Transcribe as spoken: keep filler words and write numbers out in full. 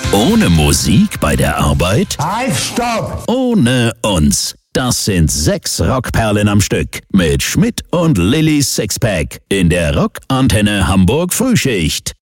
Ohne Musik bei der Arbeit? Halt, stopp! Ohne uns. Das sind sechs Rockperlen am Stück mit Schmidt und Lillys Sixpack in der Rockantenne Hamburg Frühschicht.